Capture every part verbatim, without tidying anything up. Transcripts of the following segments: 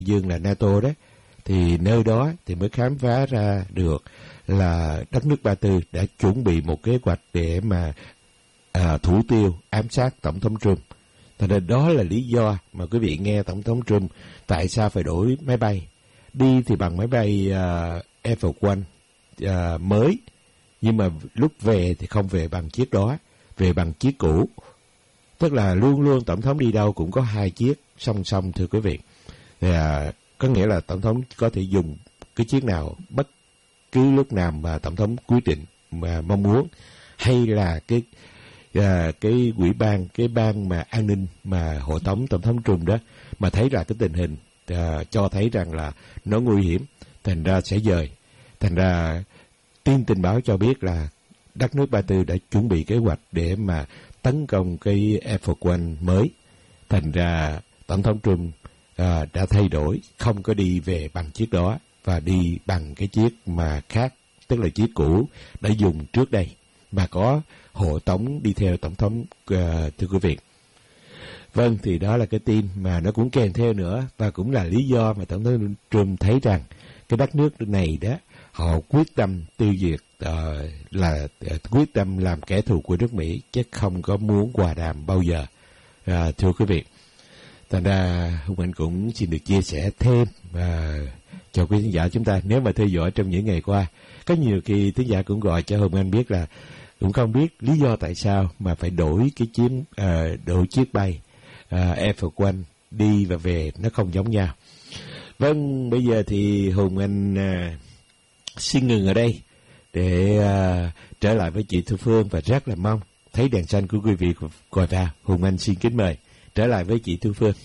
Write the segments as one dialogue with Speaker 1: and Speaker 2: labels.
Speaker 1: Dương là NATO đó, thì nơi đó thì mới khám phá ra được là đất nước Ba Tư đã chuẩn bị một kế hoạch để mà à, thủ tiêu ám sát Tổng thống Trump. Thành ra đó là lý do mà quý vị nghe Tổng thống Trump tại sao phải đổi máy bay. Đi thì bằng máy bay uh, Air Force One uh, mới, nhưng mà lúc về thì không về bằng chiếc đó, về bằng chiếc cũ. Tức là luôn luôn Tổng thống đi đâu cũng có hai chiếc song song, thưa quý vị. Thì, uh, có nghĩa là Tổng thống có thể dùng cái chiếc nào bất cứ lúc nào mà Tổng thống quyết định mà mong muốn, hay là cái À, cái ủy ban, cái ban mà an ninh mà hộ tống Tổng thống Trump đó mà thấy là cái tình hình à, cho thấy rằng là nó nguy hiểm, thành ra sẽ dời. Thành ra tin tình báo cho biết là đất nước Ba Tư đã chuẩn bị kế hoạch để mà tấn công cái Air Force One mới. Thành ra Tổng thống Trump à, đã thay đổi, không có đi về bằng chiếc đó và đi bằng cái chiếc mà khác, tức là chiếc cũ đã dùng trước đây mà có hộ tống đi theo Tổng thống, uh, thưa quý vị. Vâng, thì đó là cái tin mà nó cũng kèm theo nữa, và cũng là lý do mà Tổng thống Trump thấy rằng cái đất nước này đó, họ quyết tâm tiêu diệt, uh, là uh, quyết tâm làm kẻ thù của nước Mỹ, chứ không có muốn hòa đàm bao giờ, uh, thưa quý vị. Thành ra Hùng Anh cũng xin được chia sẻ thêm uh, cho quý khán giả chúng ta. Nếu mà theo dõi trong những ngày qua, có nhiều khi khán giả cũng gọi cho Hùng Anh biết là cũng không biết lý do tại sao mà phải đổi cái chuyến uh, đổi chiếc bay uh, Air Force One đi và về nó không giống nhau. Vâng, bây giờ thì Hùng Anh uh, xin ngừng ở đây để uh, trở lại với chị Thu Phương, và rất là mong thấy đèn xanh của quý vị gọi vào. Hùng Anh xin kính mời trở lại với chị Thu Phương.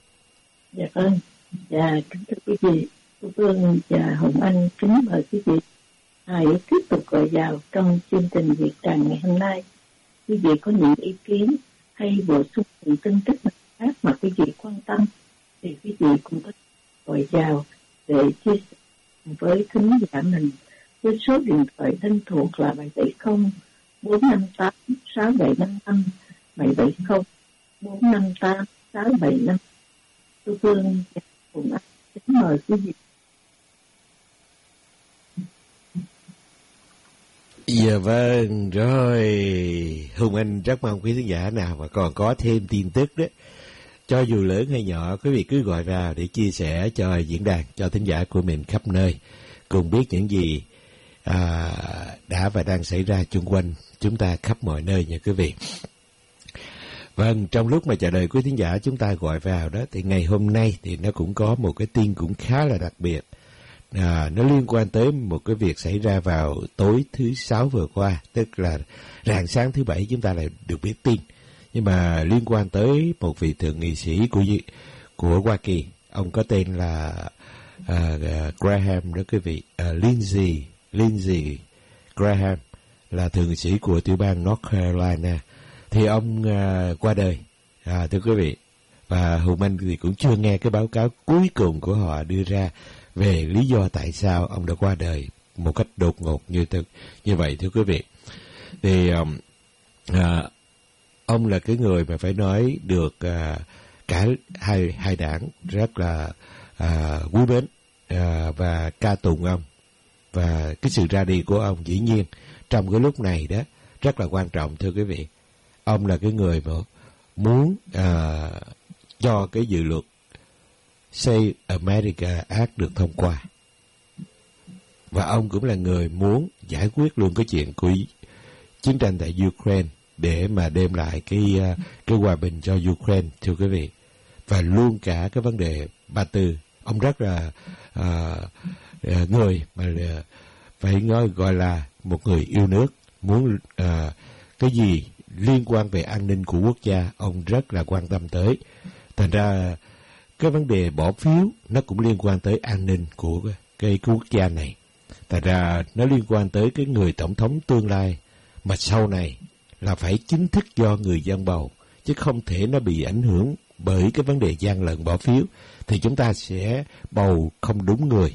Speaker 2: Dạ vâng, dạ kính thưa quý vị, Thu Phương và Hùng Anh kính mời quý vị hãy tiếp tục gọi vào trong chương trình Việc Tràng ngày hôm nay. Quý vị có những ý kiến hay bổ sung những tin tức khác mà quý vị quan tâm thì quý vị cũng có gọi vào để chia sẻ với thính giả mình với số điện thoại thân thuộc là bảy bảy không bốn năm tám sáu bảy năm năm, bảy bảy không bốn năm tám sáu bảy năm. Tôi Phương cùng anh kính mời quý vị.
Speaker 1: Dạ vâng, rồi Hùng Anh rất mong quý khán giả nào mà còn có thêm tin tức đó, cho dù lớn hay nhỏ, quý vị cứ gọi vào để chia sẻ cho diễn đàn, cho thính giả của mình khắp nơi cùng biết những gì à, đã và đang xảy ra chung quanh chúng ta khắp mọi nơi nha quý vị. Vâng, trong lúc mà chờ đợi quý thính giả chúng ta gọi vào đó, thì ngày hôm nay thì nó cũng có một cái tin cũng khá là đặc biệt. À, nó liên quan tới một cái việc xảy ra vào tối thứ Sáu vừa qua, tức là rạng sáng thứ Bảy chúng ta lại được biết tin. Nhưng mà liên quan tới một vị thượng nghị sĩ của của Hoa Kỳ, ông có tên là à, Graham đó quý vị, à, Lindsey Lindsey Graham, là thượng nghị sĩ của tiểu bang North Carolina. Thì ông à, qua đời, à, thưa quý vị. Và Hùng Anh thì cũng chưa nghe cái báo cáo cuối cùng của họ đưa ra về lý do tại sao ông đã qua đời một cách đột ngột như thực, như vậy thưa quý vị. Thì um, à, ông là cái người mà phải nói được à, cả hai hai đảng rất là à, quý mến à, và ca tụng ông, và cái sự ra đi của ông dĩ nhiên trong cái lúc này đó rất là quan trọng thưa quý vị. Ông là cái người mà muốn à, cho cái dự luật Save America Act được thông qua, và ông cũng là người muốn giải quyết luôn cái chuyện của chiến tranh tại Ukraine để mà đem lại cái cái hòa bình cho Ukraine thưa quý vị. Và luôn cả cái vấn đề Ba Tư, ông rất là à, người mà phải nói gọi là một người yêu nước, muốn à, cái gì liên quan về an ninh của quốc gia ông rất là quan tâm tới. Thành ra cái vấn đề bỏ phiếu nó cũng liên quan tới an ninh của cái, cái quốc gia này. Thành ra nó liên quan tới cái người tổng thống tương lai mà sau này là phải chính thức do người dân bầu, chứ không thể nó bị ảnh hưởng bởi cái vấn đề gian lận bỏ phiếu, thì chúng ta sẽ bầu không đúng người.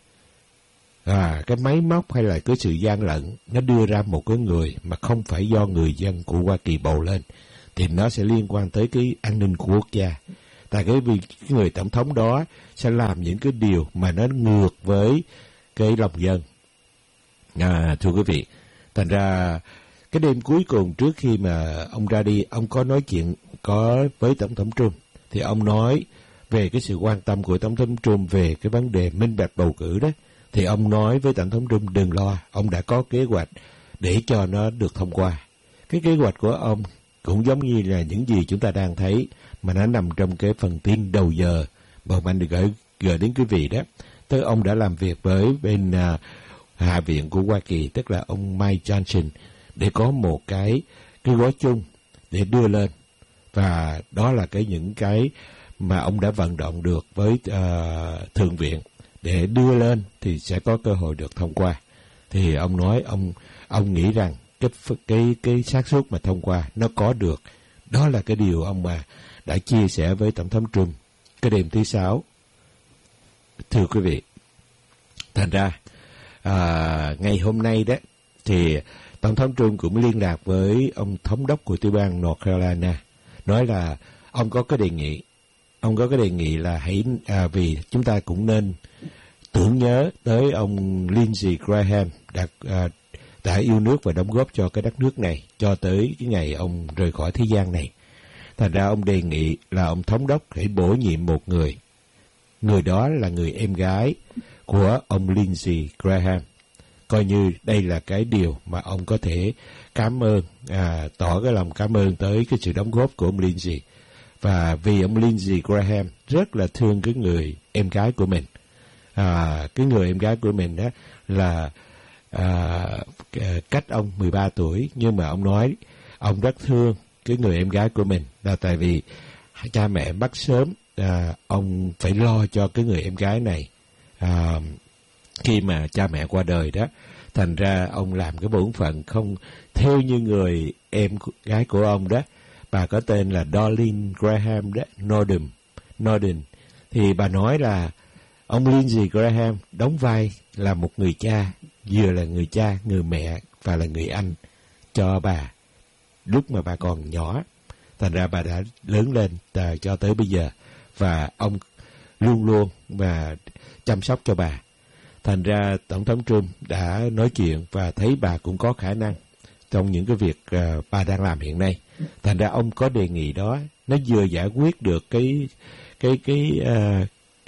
Speaker 1: À, cái máy móc hay là cái sự gian lận nó đưa ra một cái người mà không phải do người dân của Hoa Kỳ bầu lên, thì nó sẽ liên quan tới cái an ninh của quốc gia. tại cái vì cái người tổng thống đó sẽ làm những cái điều mà nó ngược với cái lòng dân. À, thưa quý vị, thành ra cái đêm cuối cùng trước khi mà ông ra đi, ông có nói chuyện có với Tổng thống Trump, thì ông nói về cái sự quan tâm của Tổng thống Trump về cái vấn đề minh bạch bầu cử đó, thì ông nói với Tổng thống Trump đừng lo, ông đã có kế hoạch để cho nó được thông qua. Cái kế hoạch của ông cũng giống như là những gì chúng ta đang thấy, mà nó nằm trong cái phần tin đầu giờ mà mình được gửi, gửi đến quý vị đó. Tức ông đã làm việc với bên uh, Hạ viện của Hoa Kỳ, tức là ông Mike Johnson, để có một cái cái gói chung để đưa lên, và đó là cái những cái mà ông đã vận động được với uh, Thượng viện để đưa lên thì sẽ có cơ hội được thông qua. Thì ông nói ông ông nghĩ rằng cái cái cái xác suất mà thông qua nó có được, đó là cái điều ông mà đã chia sẻ với Tổng thống Trump cái đêm thứ sáu. Thưa quý vị, thành ra à, ngày hôm nay đó thì Tổng thống Trump cũng liên lạc với ông thống đốc của tiểu bang North Carolina, nói là ông có cái đề nghị, ông có cái đề nghị là hãy à, vì chúng ta cũng nên tưởng nhớ tới ông Lindsey Graham đã à, đã yêu nước và đóng góp cho cái đất nước này cho tới cái ngày ông rời khỏi thế gian này. Thành ra ông đề nghị là ông thống đốc hãy bổ nhiệm một người, người đó là người em gái của ông Lindsey Graham, coi như đây là cái điều mà ông có thể cảm ơn, à, tỏ cái lòng cảm ơn tới cái sự đóng góp của ông Lindsey. Và vì ông Lindsey Graham rất là thương cái người em gái của mình, à, cái người em gái của mình đó là à, cách ông mười ba tuổi, nhưng mà ông nói ông rất thương cái người em gái của mình là tại vì cha mẹ mất sớm, à, ông phải lo cho cái người em gái này à, khi mà cha mẹ qua đời đó. Thành ra ông làm cái bổn phận không theo như người em gái của ông đó, bà có tên là Darlene Graham đó, Norden, Norden. Thì bà nói là ông Lindsey Graham đóng vai là một người cha, vừa là người cha, người mẹ và là người anh cho bà lúc mà bà còn nhỏ. Thành ra bà đã lớn lên à, cho tới bây giờ, và ông luôn luôn mà chăm sóc cho bà. Thành ra Tổng thống Trump đã nói chuyện và thấy bà cũng có khả năng trong những cái việc uh, bà đang làm hiện nay. Thành ra ông có đề nghị đó, nó vừa giải quyết được cái cái cái uh,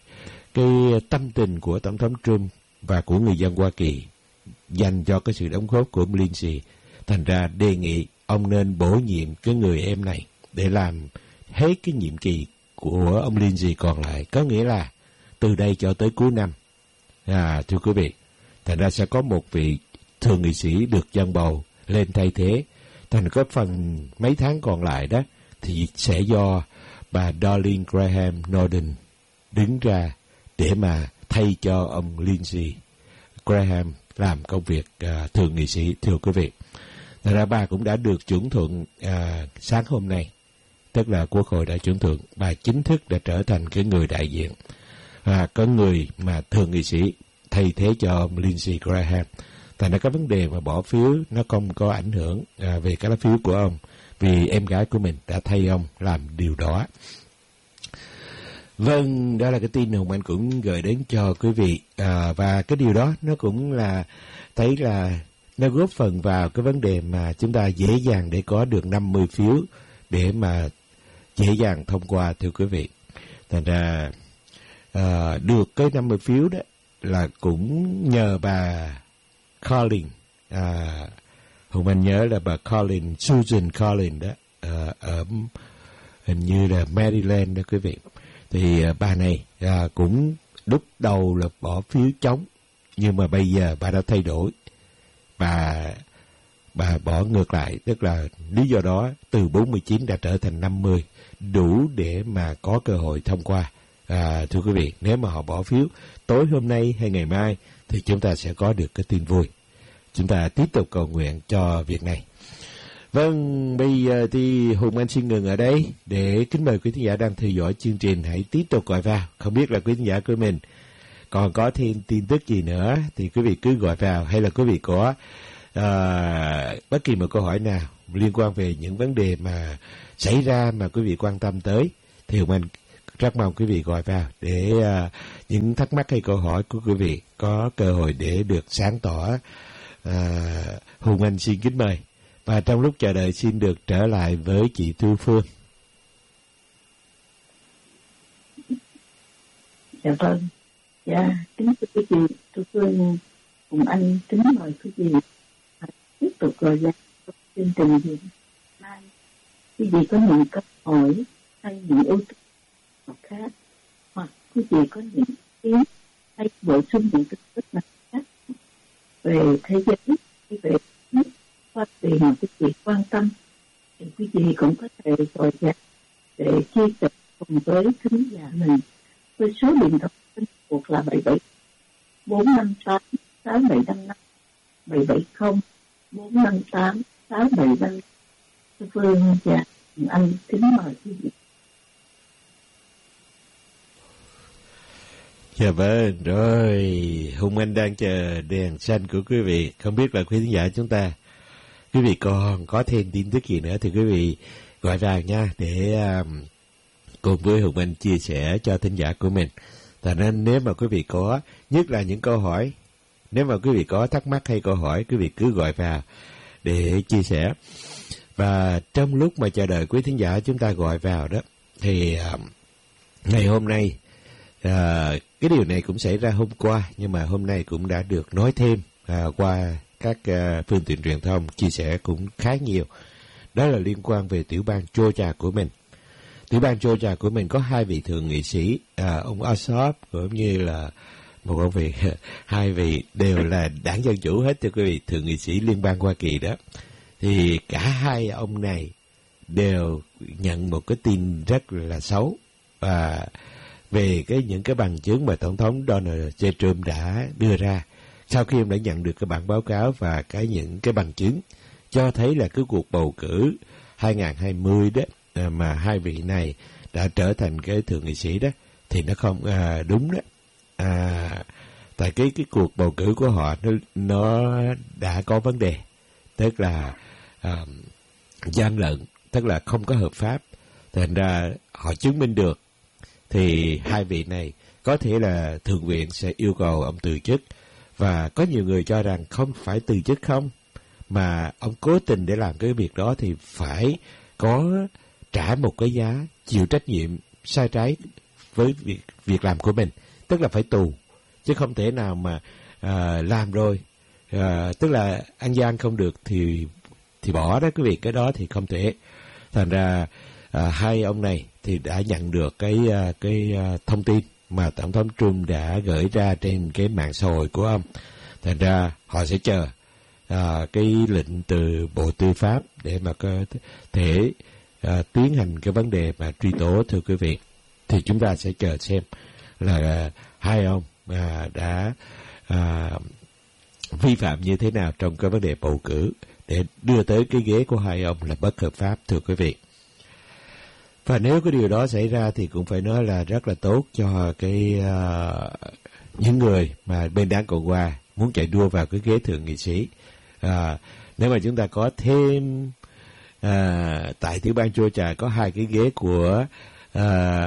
Speaker 1: cái tâm tình của Tổng thống Trump và của người dân Hoa Kỳ dành cho cái sự đóng góp của ông Lindsey. Thành ra đề nghị ông nên bổ nhiệm cái người em này để làm hết cái nhiệm kỳ của ông Lindsey còn lại, có nghĩa là từ đây cho tới cuối năm. À, thưa quý vị, thành ra sẽ có một vị thượng nghị sĩ được dân bầu lên thay thế. Thành có phần mấy tháng còn lại đó thì sẽ do bà Darlene Graham Norden đứng ra để mà thay cho ông Lindsey Graham làm công việc uh, thượng nghị sĩ. Thưa quý vị, thành ra bà cũng đã được chuẩn thuận uh, sáng hôm nay, tức là Quốc hội đã chuẩn thuận, bà chính thức đã trở thành cái người đại diện, à, có người mà thượng nghị sĩ thay thế cho ông Lindsey Graham. Thành ra cái vấn đề mà bỏ phiếu nó không có ảnh hưởng à, về cái lá phiếu của ông, vì em gái của mình đã thay ông làm điều đó. Vâng, đó là cái tin Hùng Anh cũng gửi đến cho quý vị, à, và cái điều đó nó cũng là thấy là nó góp phần vào cái vấn đề mà chúng ta dễ dàng để có được năm mươi phiếu để mà dễ dàng thông qua, thưa quý vị. Thành ra à, được cái năm mươi phiếu đó là cũng nhờ bà Collins, à, Hùng Anh nhớ là bà Collins, Susan Collins đó, à, ở hình như là Maryland đó quý vị. Thì à, bà này à, cũng lúc đầu là bỏ phiếu chống, nhưng mà bây giờ bà đã thay đổi, bà bà bỏ ngược lại, tức là lý do đó từ bốn mươi chín đã trở thành năm mươi, đủ để mà có cơ hội thông qua. À, thưa quý vị, nếu mà họ bỏ phiếu tối hôm nay hay ngày mai thì chúng ta sẽ có được cái tin vui. Chúng ta tiếp tục cầu nguyện cho việc này. Vâng, bây giờ thì Hùng Anh xin ngừng ở đây để kính mời quý thính giả đang theo dõi chương trình hãy tiếp tục gọi vào. Không biết là quý thính giả của mình còn có thêm tin tức gì nữa thì quý vị cứ gọi vào, hay là quý vị có à, bất kỳ một câu hỏi nào liên quan về những vấn đề mà xảy ra mà quý vị quan tâm tới thì Hùng Anh rất mong quý vị gọi vào để uh, những thắc mắc hay câu hỏi của quý vị có cơ hội để được sáng tỏ. uh, Hùng Anh xin kính mời. Và trong lúc chờ đợi xin được trở lại với chị Thu Phương.
Speaker 2: Dạ vâng. Dạ, kính thưa quý vị, Thu Phương cùng anh kính mời quý vị tiếp tục gọi ra chương trình gì mai. Quý vị có những câu hỏi hay những ưu tố khác, hoặc quý vị có những ý hay bổ sung những tin tức nào khác về thế giới, về nước Hoa Kỳ mà quý vị quan tâm, thì quý vị cũng có thể gọi ra để chia sẻ cùng với thính giả mình với số điện thoại thuộc là bảy bảy bốn năm tám sáu bảy năm năm, bảy bảy không bốn năm tám sáu bảy năm. Phương và anh kính mời quý vị.
Speaker 1: Dạ vâng, rồi Hùng Anh đang chờ đèn xanh của quý vị. Không biết là quý khán giả chúng ta, quý vị còn có thêm tin tức gì nữa thì quý vị gọi vào nha, để um, cùng với Hùng Anh chia sẻ cho thính giả của mình. Tại nên nếu mà quý vị có, nhất là những câu hỏi, nếu mà quý vị có thắc mắc hay câu hỏi, quý vị cứ gọi vào để chia sẻ. Và trong lúc mà chờ đợi quý thính giả chúng ta gọi vào đó, thì uh, ngày hôm nay, uh, cái điều này cũng xảy ra hôm qua, nhưng mà hôm nay cũng đã được nói thêm uh, qua các uh, phương tiện truyền thông chia sẻ cũng khá nhiều. Đó là liên quan về tiểu bang Georgia của mình. Tiểu bang Georgia của mình có hai vị thượng nghị sĩ, à, ông Ossoff cũng như là một ông vị, hai vị đều là đảng Dân Chủ hết, thưa quý vị, thượng nghị sĩ liên bang Hoa Kỳ đó. Thì cả hai ông này đều nhận một cái tin rất là xấu và về cái những cái bằng chứng mà tổng thống Donald J. Trump đã đưa ra sau khi ông đã nhận được cái bản báo cáo và cái những cái bằng chứng cho thấy là cái cuộc bầu cử hai không hai không đó, mà hai vị này đã trở thành cái thượng nghị sĩ đó, thì nó không à, đúng đó. À, tại cái cái cuộc bầu cử của họ nó, nó đã có vấn đề, tức là à, gian lận, tức là không có hợp pháp. Thành ra họ chứng minh được thì hai vị này có thể là thượng viện sẽ yêu cầu ông từ chức. Và có nhiều người cho rằng không phải từ chức không, mà ông cố tình để làm cái việc đó thì phải có trả một cái giá, chịu trách nhiệm sai trái với việc, việc làm của mình, tức là phải tù, chứ không thể nào mà à, làm rồi, à, tức là ăn gian không được thì thì bỏ đó cái việc cái đó thì không thể. Thành ra à, hai ông này thì đã nhận được cái cái thông tin mà tổng thống Trump đã gửi ra trên cái mạng xã hội của ông. Thành ra họ sẽ chờ à, cái lệnh từ Bộ Tư pháp để mà có thể à, tiến hành cái vấn đề mà truy tố, thưa quý vị. Thì chúng ta sẽ chờ xem là à, hai ông à, đã à, vi phạm như thế nào trong cái vấn đề bầu cử để đưa tới cái ghế của hai ông là bất hợp pháp, thưa quý vị. Và nếu cái điều đó xảy ra thì cũng phải nói là rất là tốt cho cái uh, những người mà bên đảng Cộng hòa muốn chạy đua vào cái ghế thượng nghị sĩ. Uh, nếu mà chúng ta có thêm uh, tại tiểu bang Georgia có hai cái ghế của uh,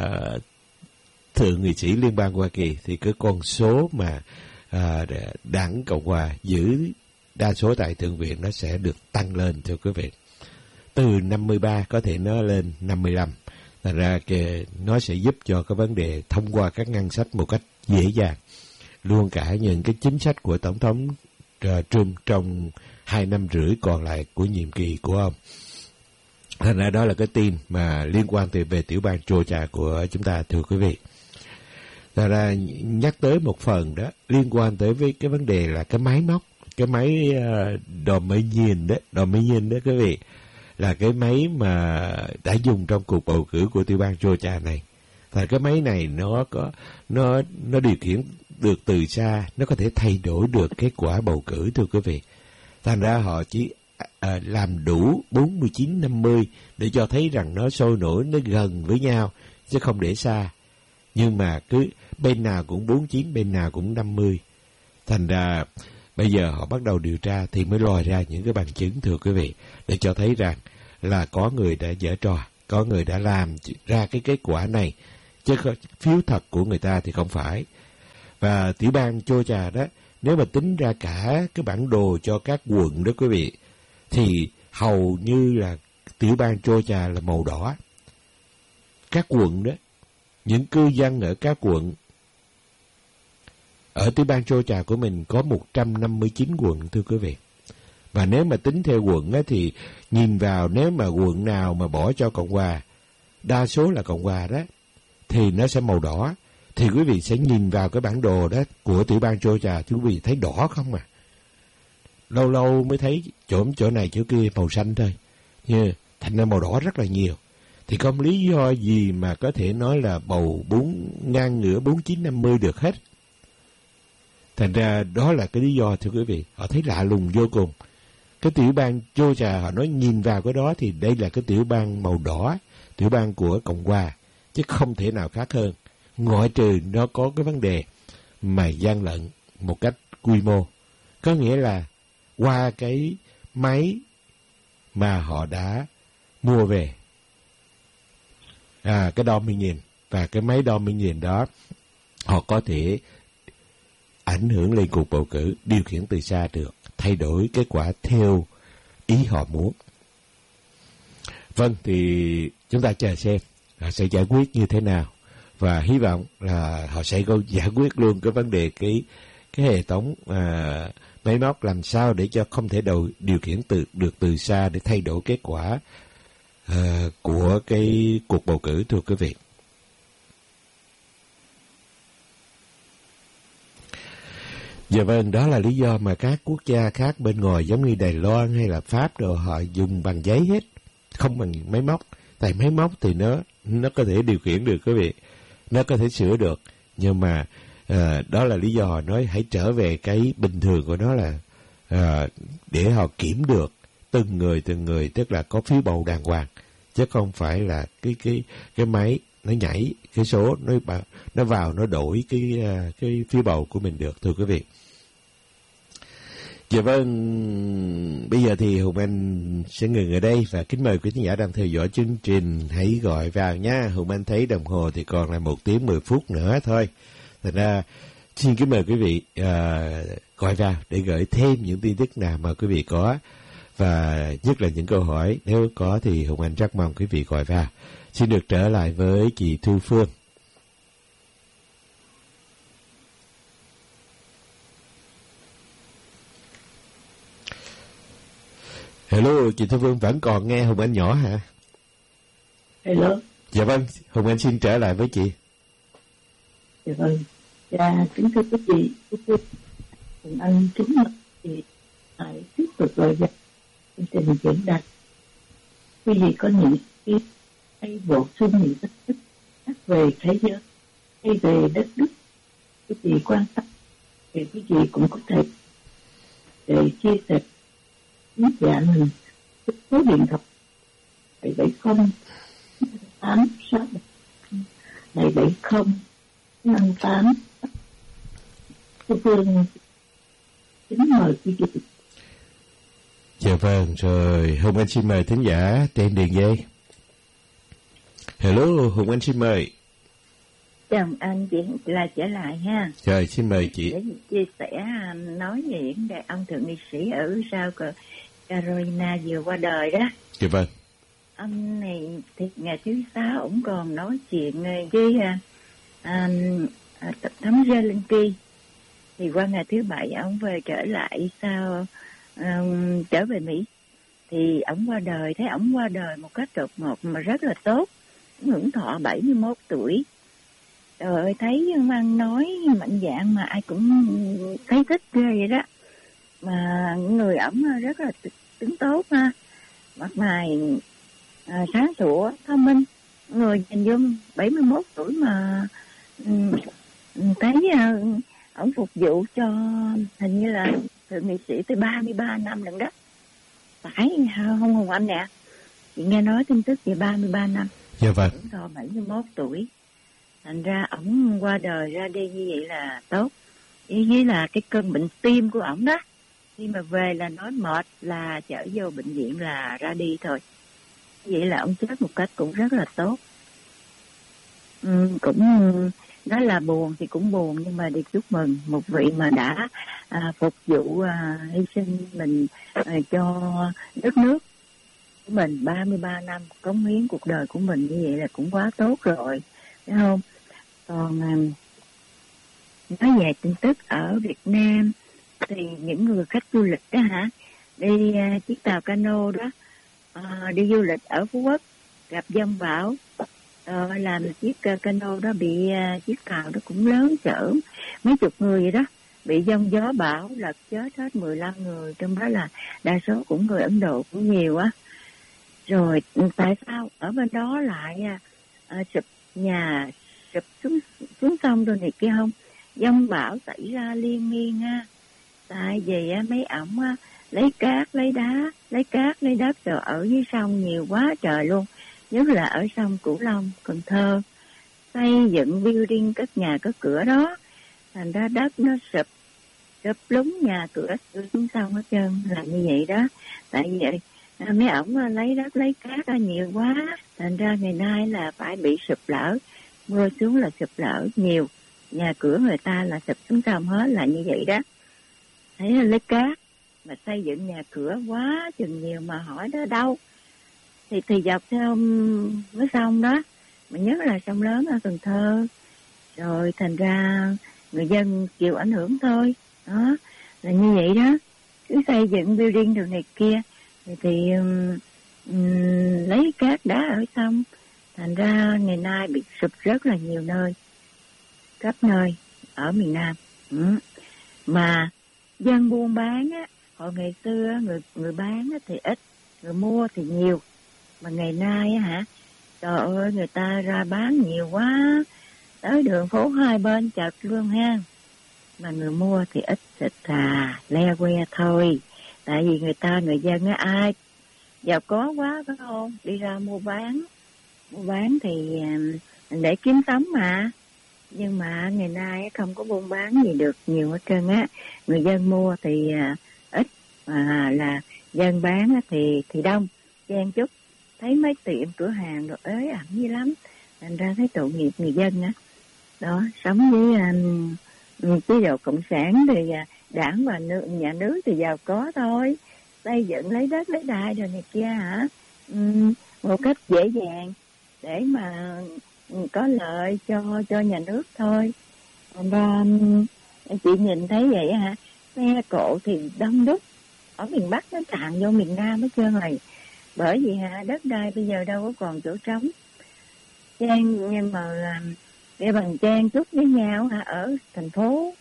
Speaker 1: thượng nghị sĩ liên bang Hoa Kỳ thì cái con số mà uh, đảng Cộng hòa giữ đa số tại thượng viện nó sẽ được tăng lên, thưa quý vị. Từ năm mươi ba có thể nó lên năm mươi lăm. Thành ra cái, nó sẽ giúp cho cái vấn đề thông qua các ngân sách một cách dễ dàng. Luôn cả những cái chính sách của Tổng thống uh, Trump trong hai năm rưỡi còn lại của nhiệm kỳ của ông. Thành ra đó là cái tin mà liên quan từ về tiểu bang Georgia của chúng ta, thưa quý vị. Thành ra nhắc tới một phần đó liên quan tới với cái vấn đề là cái máy móc, cái máy uh, Dominion đó, Dominion đó quý vị, là cái máy mà đã dùng trong cuộc bầu cử của tiểu bang Georgia này. Và cái máy này nó có nó nó điều khiển được từ xa, nó có thể thay đổi được kết quả bầu cử, thưa quý vị. Thành ra họ chỉ à, làm đủ bốn mươi chín năm mươi để cho thấy rằng nó sôi nổi, nó gần với nhau chứ không để xa. Nhưng mà cứ bên nào cũng bốn mươi chín, bên nào cũng năm mươi. Thành ra bây giờ họ bắt đầu điều tra thì mới lòi ra những cái bằng chứng, thưa quý vị, để cho thấy rằng là có người đã giở trò, có người đã làm ra cái kết quả này chứ phiếu thật của người ta thì không phải. Và tiểu bang Georgia đó, nếu mà tính ra cả cái bản đồ cho các quận đó quý vị, thì hầu như là tiểu bang Georgia là màu đỏ. Các quận đó, những cư dân ở các quận ở tiểu bang Georgia của mình có một trăm năm mươi chín quận, thưa quý vị. Và nếu mà tính theo quận á, thì nhìn vào, nếu mà quận nào mà bỏ cho Cộng hòa, đa số là Cộng hòa đó, thì nó sẽ màu đỏ. Thì quý vị sẽ nhìn vào cái bản đồ đó của tiểu bang Georgia, thì quý vị thấy đỏ không à. Lâu lâu mới thấy chỗ chỗ này chỗ kia màu xanh thôi, nhưng thành ra màu đỏ rất là nhiều. Thì không lý do gì mà có thể nói là bầu bốn ngang ngửa bốn chín năm mươi được hết. Thành ra đó là cái lý do, thưa quý vị. Họ thấy lạ lùng vô cùng. Cái tiểu bang Georgia, họ nói nhìn vào cái đó thì đây là cái tiểu bang màu đỏ, tiểu bang của Cộng hòa, chứ không thể nào khác hơn. Ngoại trừ nó có cái vấn đề mà gian lận một cách quy mô. Có nghĩa là qua cái máy mà họ đã mua về, à, cái Dominion, và cái máy Dominion đó họ có thể ảnh hưởng lên cuộc bầu cử, điều khiển từ xa được, thay đổi kết quả theo ý họ muốn. Vâng, thì chúng ta chờ xem họ sẽ giải quyết như thế nào, và hy vọng là họ sẽ có giải quyết luôn cái vấn đề cái cái hệ thống à, máy móc làm sao để cho không thể đầu điều khiển từ được từ xa để thay đổi kết quả à, của cái cuộc bầu cử, thưa quý vị. Dạ vâng, đó là lý do mà các quốc gia khác bên ngoài giống như Đài Loan hay là Pháp rồi họ dùng bằng giấy hết, không bằng máy móc. Tại máy móc thì nó nó có thể điều khiển được quý vị, nó có thể sửa được, nhưng mà à, đó là lý do họ nói hãy trở về cái bình thường của nó, là à, để họ kiểm được từng người từng người, tức là có phiếu bầu đàng hoàng, chứ không phải là cái cái cái máy nó nhảy cái số, nó nó vào nó đổi cái cái phiếu bầu của mình được, thưa quý vị. Dạ vâng, bây giờ thì Hùng Anh sẽ ngừng ở đây và kính mời quý khán giả đang theo dõi chương trình hãy gọi vào nha. Hùng Anh thấy đồng hồ thì còn là một tiếng mười phút nữa thôi. Thành ra xin kính mời quý vị à, gọi vào để gửi thêm những tin tức nào mà quý vị có, và nhất là những câu hỏi nếu có thì Hùng Anh rất mong quý vị gọi vào. Xin được trở lại với chị Thu Phương. Hello, chị Thu Phương vẫn còn nghe Hùng Anh nhỏ hả?
Speaker 2: Hello.
Speaker 1: Dạ vâng, Hùng Anh xin trở lại với chị.
Speaker 2: Dạ vâng. Dạ, kính thưa quý vị, quý vị, Hùng Anh kính mời chị hãy tiếp tục gọi vào chương trình diễn đạt. Quý vị có những ý hay bổ sung những tin tức khác về thế giới hay về đất nước quý vị quan tâm, thì quý vị cũng có thể để chia sẻ với dạ mình số điện thoại bảy bảy không tám sáu bảy bảy không năm tám. Cô Phương kính mời quý vị.
Speaker 1: Dạ vâng, rồi Hùng Anh xin mời thính giả trên đường dây. Hello, Hùng Anh xin mời.
Speaker 3: Chào anh, chị là trở lại ha.
Speaker 1: Rồi, xin mời chị.
Speaker 3: Để chia sẻ nói về vấn đề ông thượng nghị sĩ ở South Carolina vừa qua đời đó.
Speaker 1: Dạ vâng.
Speaker 3: Ông này thì ngày thứ sáu ổng còn nói chuyện với um, Tổng thống Zelensky. Thì qua ngày thứ bảy ổng về trở lại sau um, trở về Mỹ. Thì ổng qua đời, thấy ổng qua đời một cách đột ngột mà rất là tốt. Hưởng thọ bảy mươi mốt tuổi. Trời ơi, thấy ăn nói mạnh dạn mà ai cũng thấy thích ghê vậy đó. Mà người ổng rất là tính tốt ha. Mặt mày à, sáng sủa, thông minh. Người nhìn dung bảy mươi mốt tuổi mà um, thấy uh, ổng phục vụ cho hình như là thượng nghị sĩ tới ba mươi ba năm lần đó. Phải không Hùng Anh nè? Chị nghe nói tin tức về ba mươi ba năm.
Speaker 1: Dạ vâng.
Speaker 3: Hưởng thọ bảy mươi mốt tuổi. Thành ra ổng qua đời ra đi như vậy là tốt. Với là cái cơn bệnh tim của ổng đó. Khi mà về là nói mệt là chở vô bệnh viện là ra đi thôi. Vậy là ổng chết một cách cũng rất là tốt. ừ, cũng nói là buồn thì cũng buồn, nhưng mà đi chúc mừng một vị mà đã à, phục vụ à, hy sinh mình à, cho đất nước của mình ba mươi ba năm, cống hiến cuộc đời của mình như vậy là cũng quá tốt rồi, phải không? Còn à, nói về tin tức ở Việt Nam thì những người khách du lịch đó hả, đi uh, chiếc tàu cano đó, uh, đi du lịch ở Phú Quốc gặp dông bão, uh, làm chiếc uh, cano đó bị uh, chiếc tàu đó cũng lớn chở mấy chục người vậy đó, bị dông gió bão lật chết hết mười lăm người, trong đó là đa số cũng người Ấn Độ cũng nhiều á. Rồi tại sao ở bên đó lại uh, sụp nhà, sụp xuống xuống sông rồi này kia không? Dông bão xảy ra liên miên ha. Tại vì á, mấy ổng á, lấy cát, lấy đá, lấy cát, lấy đất rồi ở dưới sông nhiều quá trời luôn. Nhất là ở sông Cửu Long, Cần Thơ. Xây dựng building, cất nhà, cất cửa đó. Thành ra đất nó sụp, sụp lúng nhà cửa xuống sông hết trơn, là như vậy đó. Tại vậy à, mấy ổng lấy đất, lấy cát ra nhiều quá. Thành ra ngày nay là phải bị sụp lở. Mưa xuống là sụp lở nhiều. Nhà cửa người ta là sụp xuống sông hết, là như vậy đó. Thấy là lấy cát mà xây dựng nhà cửa quá chừng nhiều, mà hỏi đó đâu thì thì dọc theo mấy sông đó, mà nhất là sông lớn ở Cần Thơ, rồi thành ra người dân chịu ảnh hưởng thôi, đó là như vậy đó. Cứ xây dựng building đường này kia thì, thì um, um, lấy cát đá ở sông, thành ra ngày nay bị sụp rất là nhiều nơi, khắp nơi ở miền Nam. ừ. Mà dân buôn bán á, hồi ngày xưa người người bán á thì ít, người mua thì nhiều, mà ngày nay á hả, trời ơi người ta ra bán nhiều quá, tới đường phố hai bên chật luôn ha, mà người mua thì ít, thịt thà le que thôi. Tại vì người ta, người dân á, ai giàu có quá phải không, đi ra mua bán, mua bán thì để kiếm sống mà. Nhưng mà ngày nay không có buôn bán gì được nhiều hết trơn á. Người dân mua thì à, ít, mà là dân bán thì thì đông, chen chúc. Thấy mấy tiệm cửa hàng rồi ế ẩm như lắm. Thành ra thấy tội nghiệp người dân á. Đó, sống với um, chế độ cộng sản thì uh, đảng và nước, nhà nước thì giàu có thôi. Xây dựng lấy đất lấy đai rồi này kia hả, um, một cách dễ dàng để mà có lợi cho cho nhà nước thôi. Và chị nhìn thấy vậy hả, xe cộ thì đông đúc, ở miền Bắc nó tràn vô miền Nam hết trơn rồi. Bởi vì hả, đất đai bây giờ đâu có còn chỗ trống. Trang nhưng mà để bằng trang chút với nhau hả, ở thành phố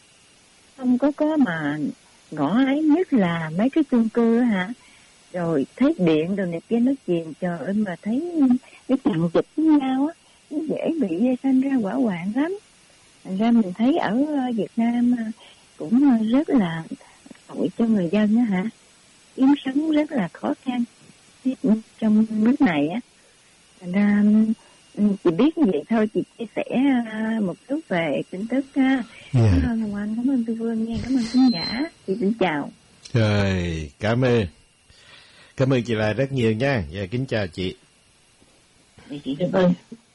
Speaker 3: không có có mà ngõ ấy, nhất là mấy cái chung cư hả, rồi thấy điện rồi này kia nó chìm, trời ơi mà thấy cái chằng chịt với nhau á, nó dễ bị sinh ra hỏa hoạn lắm. Thành ra mình thấy ở Việt Nam cũng rất là tội cho người dân á hả, kiếm sống rất là khó khăn trong nước này á. Thành ra chị biết như vậy thôi, chị chia sẻ một chút về tin tức ha. Yeah. Cảm ơn Hồng Anh, cảm ơn Tư Vương nha, cảm ơn khán giả, chị xin chào.
Speaker 1: Rồi, cảm ơn. Cảm ơn chị Lai rất nhiều nha. Dạ, kính chào chị.
Speaker 2: Dạ vâng.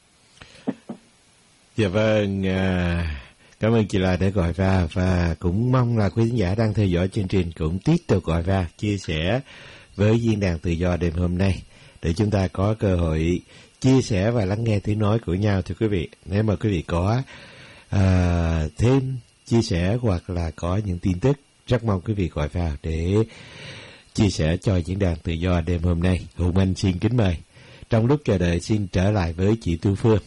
Speaker 1: Dạ vâng, à, cảm ơn chị Lai đã gọi vào, và cũng mong là quý khán giả đang theo dõi chương trình cũng tiếp tục gọi vào chia sẻ với Diễn đàn Tự Do đêm hôm nay, để chúng ta có cơ hội chia sẻ và lắng nghe tiếng nói của nhau. Thưa quý vị, nếu mà quý vị có à, thêm chia sẻ hoặc là có những tin tức, rất mong quý vị gọi vào để chia sẻ cho Diễn đàn Tự Do đêm hôm nay. Hùng Anh xin kính mời. Trong lúc chờ đợi xin trở lại với chị Tu Phương.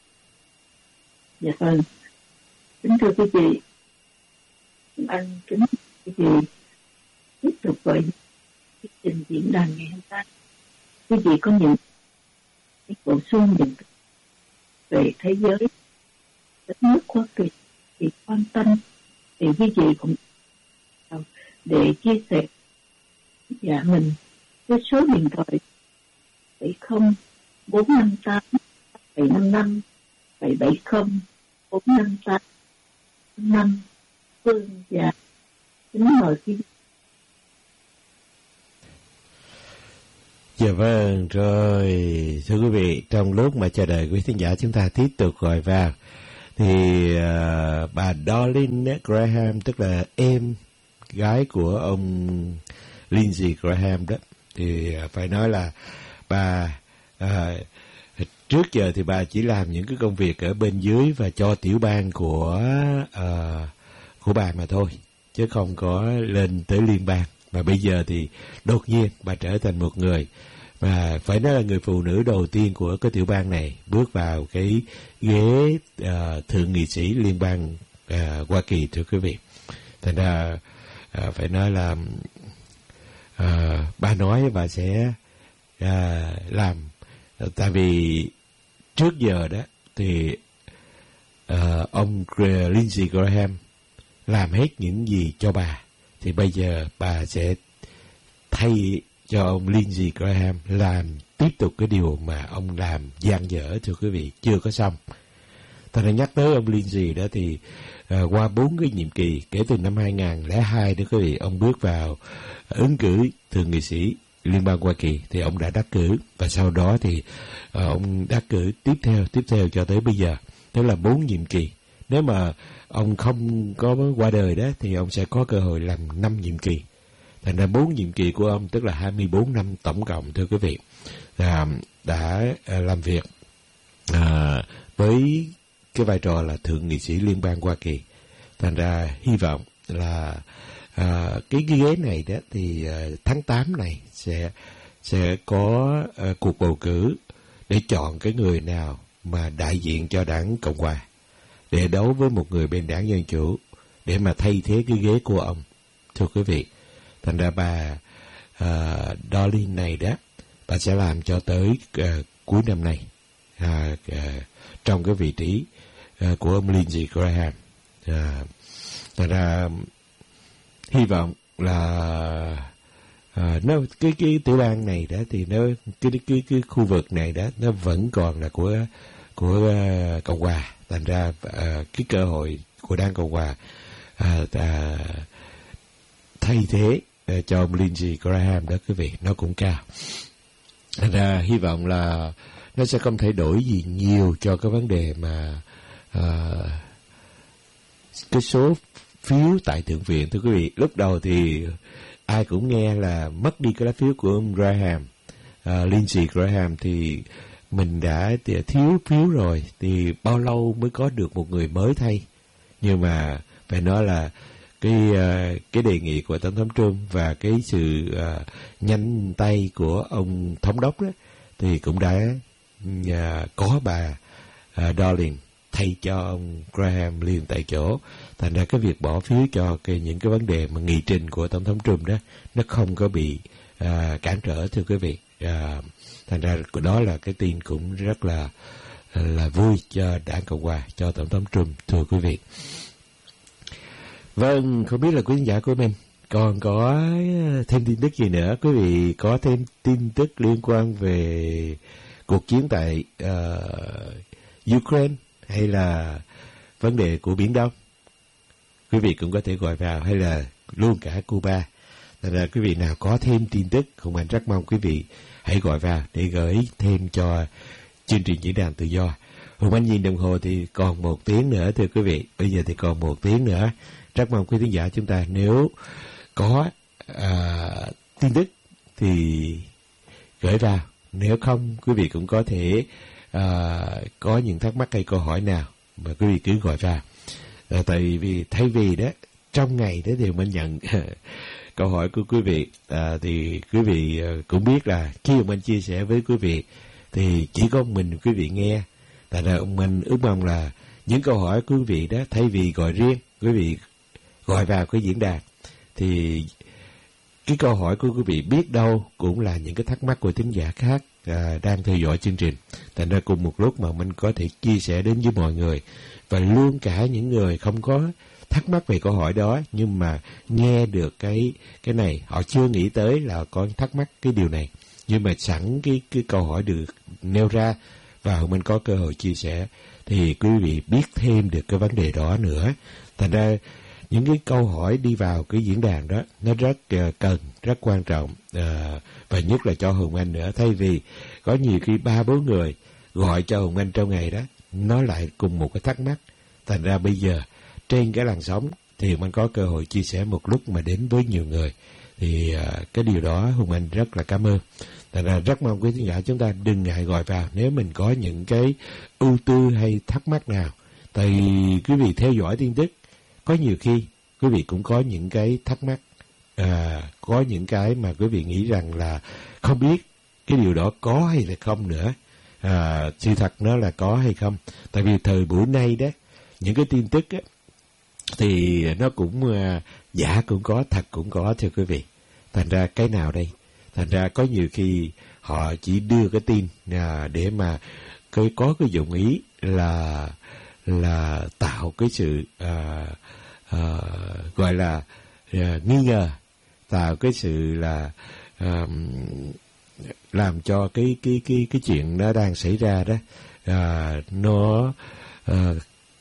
Speaker 2: Dạ vâng, kính thưa quý vị, anh kính quý vị tiếp tục gọi chương trình diễn đàn ngày hôm nay. Quý vị có những bổ sung những về thế giới, đất nước Hoa Kỳ thì quan tâm thì quý vị cũng để chia sẻ dạ mình với số điện thoại bảy không bốn năm tám bảy năm năm bảy bảy không bốn năm tám năm. Phương và kính mời quý vị.
Speaker 1: Dạ vâng, rồi thưa quý vị, trong lúc mà chờ đợi quý thính giả chúng ta tiếp tục gọi vào thì uh, bà Darlene Graham, tức là em gái của ông Lindsey Graham đó, thì uh, phải nói là bà uh, trước giờ thì bà chỉ làm những cái công việc ở bên dưới và cho tiểu bang của uh, của bà mà thôi, chứ không có lên tới liên bang. Và bây giờ thì đột nhiên bà trở thành một người, và phải nói là người phụ nữ đầu tiên của cái tiểu bang này bước vào cái ghế uh, thượng nghị sĩ liên bang uh, Hoa Kỳ, thưa quý vị. Thành ra uh, phải nói là uh, bà nói bà sẽ uh, làm, uh, tại vì trước giờ đó thì uh, ông Lindsey Graham làm hết những gì cho bà, thì bây giờ bà sẽ thay cho ông Lindsey Graham làm tiếp tục cái điều mà ông làm dang dở, thưa quý vị, chưa có xong. Thật ra nhắc tới ông Lindsey đó thì uh, qua bốn cái nhiệm kỳ kể từ năm hai không không hai đó quý vị, ông bước vào ứng cử thượng nghị sĩ liên bang Hoa Kỳ thì ông đã đắc cử, và sau đó thì uh, ông đắc cử tiếp theo tiếp theo cho tới bây giờ, tức là bốn nhiệm kỳ. Nếu mà ông không có qua đời đó thì ông sẽ có cơ hội làm năm nhiệm kỳ. Thành ra bốn nhiệm kỳ của ông tức là hai mươi bốn năm tổng cộng, thưa quý vị, là đã làm việc à, với cái vai trò là thượng nghị sĩ liên bang Hoa Kỳ. Thành ra hy vọng là à, cái, cái ghế này đó thì à, tháng tám này sẽ sẽ có à, cuộc bầu cử để chọn cái người nào mà đại diện cho đảng Cộng hòa để đấu với một người bên đảng Dân Chủ để mà thay thế cái ghế của ông, thưa quý vị. Thành ra bà uh, Darlene này đó, bà sẽ làm cho tới uh, cuối năm này uh, uh, trong cái vị trí uh, của ông Lindsey Graham. Uh, thành ra hy vọng là uh, nó cái cái tiểu bang này đó thì nó cái cái cái khu vực này đó nó vẫn còn là của của uh, Cộng hòa. Thành ra uh, cái cơ hội của đảng Cộng hòa uh, uh, thay thế uh, cho ông Lindsey Graham đó quý vị, nó cũng cao. Thành ra hy vọng là nó sẽ không thay đổi gì nhiều cho cái vấn đề mà uh, cái số phiếu tại Thượng viện, thưa quý vị. Lúc đầu thì ai cũng nghe là mất đi cái lá phiếu của ông Graham, uh, Lindsey Graham, thì mình đã thiếu phiếu rồi thì bao lâu mới có được một người mới thay. Nhưng mà phải nói là cái uh, cái đề nghị của Tổng thống Trump và cái sự uh, nhanh tay của ông thống đốc đó thì cũng đã uh, có bà uh, Darlene thay cho ông Graham liền tại chỗ. Thành ra cái việc bỏ phiếu cho cái những cái vấn đề mà nghị trình của Tổng thống Trump đó nó không có bị uh, cản trở, thưa quý vị. Uh, thành ra đó là cái tin cũng rất là là vui cho đảng Cộng hòa, cho Tổng thống Trump, thưa quý vị. Vâng, không biết là quý khán giả của mình còn có thêm tin tức gì nữa. Quý vị có thêm tin tức liên quan về cuộc chiến tại uh, Ukraine hay là vấn đề của Biển Đông, quý vị cũng có thể gọi vào, hay là luôn cả Cuba. Thành ra quý vị nào có thêm tin tức, Hùng Anh rất mong quý vị hãy gọi vào để gửi thêm cho chương trình Diễn đàn Tự Do. Hùng Anh nhìn đồng hồ thì còn một tiếng nữa, thưa quý vị. Bây giờ thì còn một tiếng nữa. Rất mong quý khán giả chúng ta nếu có à, tin tức thì gửi vào. Nếu không, quý vị cũng có thể à, có những thắc mắc hay câu hỏi nào mà quý vị cứ gọi vào. À, tại vì thay vì đó trong ngày đó thì mình nhận câu hỏi của quý vị, à, thì quý vị cũng biết là khi mà mình chia sẻ với quý vị thì chỉ có mình quý vị nghe. Tại ra mình ước mong là những câu hỏi của quý vị đó, thay vì gọi riêng, quý vị gọi vào cái diễn đàn thì cái câu hỏi của quý vị biết đâu cũng là những cái thắc mắc của thính giả khác à, đang theo dõi chương trình. Thành ra cùng một lúc mà mình có thể chia sẻ đến với mọi người, và luôn cả những người không có thắc mắc về câu hỏi đó nhưng mà nghe được cái cái này, họ chưa nghĩ tới là có thắc mắc cái điều này, nhưng mà sẵn cái cái câu hỏi được nêu ra và mình có cơ hội chia sẻ thì quý vị biết thêm được cái vấn đề đó nữa. Thành ra những cái câu hỏi đi vào cái diễn đàn đó nó rất uh, cần, rất quan trọng, uh, và nhất là cho Hùng Anh nữa. Thay vì có nhiều khi ba bốn người gọi cho Hùng Anh trong ngày đó nói lại cùng một cái thắc mắc, thành ra bây giờ trên cái làn sóng thì Hùng Anh có cơ hội chia sẻ một lúc mà đến với nhiều người, thì uh, cái điều đó Hùng Anh rất là cảm ơn. Thành ra rất mong quý khán giả chúng ta đừng ngại gọi vào nếu mình có những cái ưu tư hay thắc mắc nào. Tại quý vị theo dõi tin tức, có nhiều khi quý vị cũng có những cái thắc mắc, à, có những cái mà quý vị nghĩ rằng là không biết cái điều đó có hay là không nữa. À, sự thật nó là có hay không. Tại vì thời buổi nay đó, những cái tin tức á, thì nó cũng à, giả cũng có, thật cũng có thưa quý vị. Thành ra cái nào đây? Thành ra có nhiều khi họ chỉ đưa cái tin à, để mà cái, có cái dụng ý là là tạo cái sự à, à, gọi là à, nghi ngờ, tạo cái sự là à, làm cho cái cái cái cái chuyện nó đang xảy ra đó à, nó à,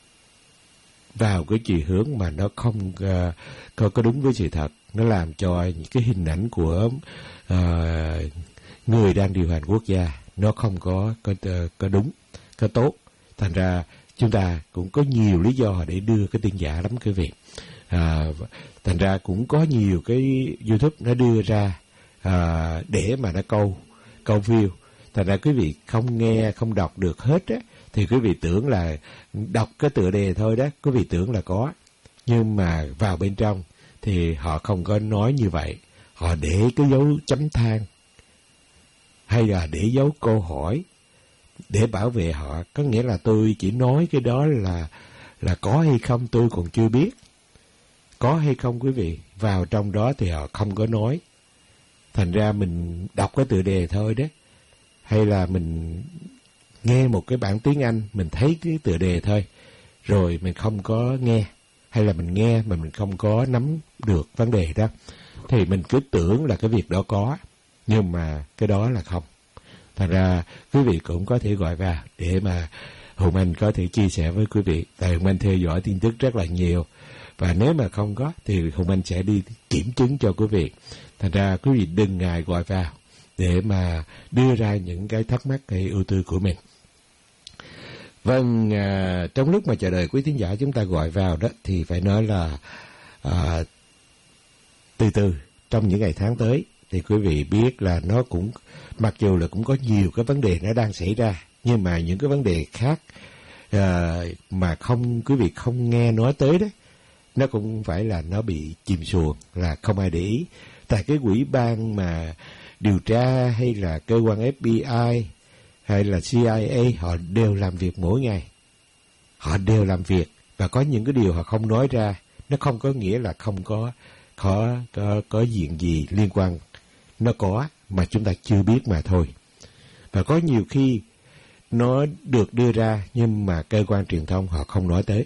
Speaker 1: vào cái chiều hướng mà nó không à, có, có đúng với sự thật. Nó làm cho những cái hình ảnh của uh, người đang điều hành quốc gia nó không có có, có đúng, có tốt. Thành ra chúng ta cũng có nhiều lý do để đưa cái tin giả lắm quý vị. À, thành ra cũng có nhiều cái YouTube nó đưa ra à, để mà nó câu câu view. Thành ra quý vị không nghe, không đọc được hết á, thì quý vị tưởng là đọc cái tựa đề thôi đó, quý vị tưởng là có. Nhưng mà vào bên trong thì họ không có nói như vậy. Họ để cái dấu chấm than hay là để dấu câu hỏi để bảo vệ họ. Có nghĩa là tôi chỉ nói cái đó là là có hay không tôi còn chưa biết. Có hay không quý vị, vào trong đó thì họ không có nói. Thành ra mình đọc cái tựa đề thôi đó, hay là mình nghe một cái bản tiếng Anh, mình thấy cái tựa đề thôi, rồi mình không có nghe, hay là mình nghe mà mình không có nắm được vấn đề đó, thì mình cứ tưởng là cái việc đó có, nhưng mà cái đó là không. Thành ra quý vị cũng có thể gọi vào để mà Hùng Anh có thể chia sẻ với quý vị. Tại Hùng Anh theo dõi tin tức rất là nhiều, và nếu mà không có thì Hùng Anh sẽ đi kiểm chứng cho quý vị. Thành ra quý vị đừng ngại gọi vào để mà đưa ra những cái thắc mắc hay ưu tư của mình. Vâng, à, trong lúc mà chờ đợi quý thính giả chúng ta gọi vào đó, thì phải nói là à, từ từ trong những ngày tháng tới thì quý vị biết là nó cũng, mặc dù là cũng có nhiều cái vấn đề nó đang xảy ra, nhưng mà những cái vấn đề khác à, mà không quý vị không nghe nói tới đó, nó cũng phải là nó bị chìm xuồng, là không ai để ý. Tại cái ủy ban mà điều tra hay là cơ quan ép bê i hay là xê i a, họ đều làm việc mỗi ngày. Họ đều làm việc, và có những cái điều họ không nói ra, nó không có nghĩa là không có có có, có chuyện gì liên quan. Nó có mà chúng ta chưa biết mà thôi. Và có nhiều khi nó được đưa ra nhưng mà cơ quan truyền thông họ không nói tới.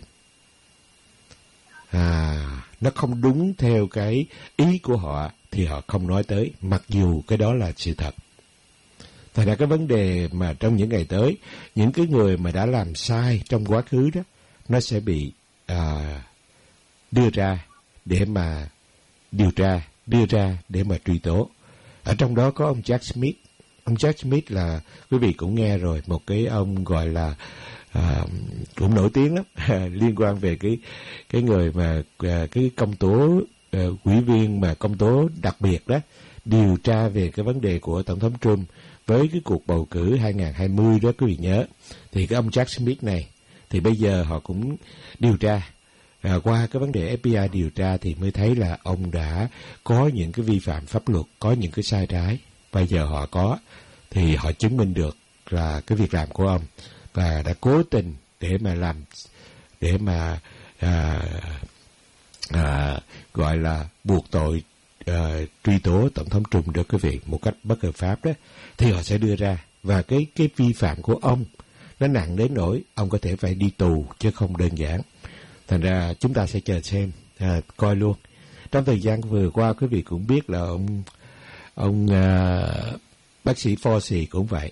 Speaker 1: À, nó không đúng theo cái ý của họ thì họ không nói tới, mặc dù cái đó là sự thật. Thành ra cái vấn đề mà trong những ngày tới, những cái người mà đã làm sai trong quá khứ đó, nó sẽ bị à, đưa ra để mà điều tra, đưa ra để mà truy tố. Ở trong đó có ông Jack Smith. Ông Jack Smith là quý vị cũng nghe rồi, một cái ông gọi là à, cũng nổi tiếng lắm liên quan về cái cái người mà à, cái công tố à, ủy viên mà công tố đặc biệt đó, điều tra về cái vấn đề của Tổng thống Trump với cái cuộc bầu cử hai không hai không đó, quý vị nhớ. Thì cái ông Jack Smith này thì bây giờ họ cũng điều tra. À, qua cái vấn đề ép bê i điều tra thì mới thấy là ông đã có những cái vi phạm pháp luật, có những cái sai trái. Bây giờ họ có, thì họ chứng minh được là cái việc làm của ông, và đã cố tình để mà làm, để mà à, à, gọi là buộc tội à, truy tố Tổng thống Trump đó quý vị, một cách bất hợp pháp đó, thì họ sẽ đưa ra. Và cái cái vi phạm của ông nó nặng đến nỗi ông có thể phải đi tù chứ không đơn giản. Thành ra chúng ta sẽ chờ xem, à, coi luôn. Trong thời gian vừa qua quý vị cũng biết là ông ông à, bác sĩ Fauci cũng vậy.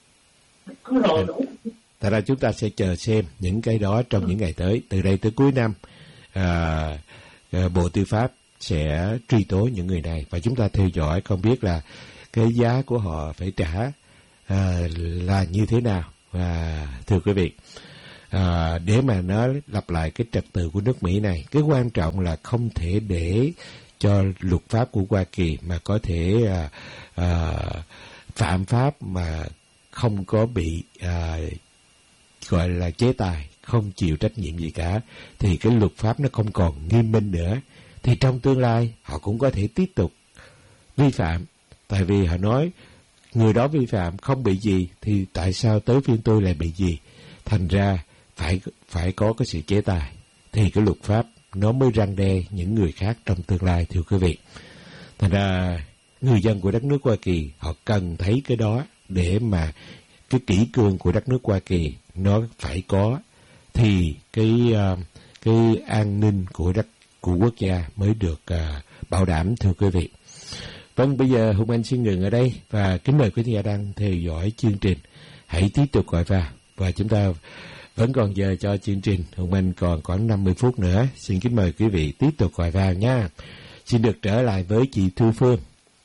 Speaker 1: Thật ra chúng ta sẽ chờ xem những cái đó trong những ngày tới, từ đây tới cuối năm. À, uh, Bộ Tư pháp sẽ truy tố những người này, và chúng ta theo dõi không biết là cái giá của họ phải trả uh, là như thế nào. Và thưa quý vị, À, để mà nó lặp lại cái trật tự của nước Mỹ này, cái quan trọng là không thể để cho luật pháp của Hoa Kỳ mà có thể à, à, phạm pháp mà không có bị à, gọi là chế tài, không chịu trách nhiệm gì cả, thì cái luật pháp nó không còn nghiêm minh nữa, thì trong tương lai họ cũng có thể tiếp tục vi phạm. Tại vì họ nói người đó vi phạm không bị gì thì tại sao tới phiên tôi lại bị gì? Thành ra phải phải có cái sự chế tài thì cái luật pháp nó mới răn đe những người khác trong tương lai, thưa quý vị. Thành ra người dân của đất nước Hoa Kỳ họ cần thấy cái đó để mà cái kỷ cương của đất nước Hoa Kỳ nó phải có, thì cái uh, cái an ninh của đất của quốc gia mới được uh, bảo đảm, thưa quý vị. Vâng, bây giờ Hùng Anh xin ngừng ở đây và kính mời quý vị đang theo dõi chương trình. Hãy tiếp tục gọi vào, và chúng ta vẫn còn giờ cho chương trình. Hùng Anh còn khoảng năm mươi phút nữa. Xin kính mời quý vị tiếp tục gọi vào nha. Xin được trở lại với chị Thu Phương.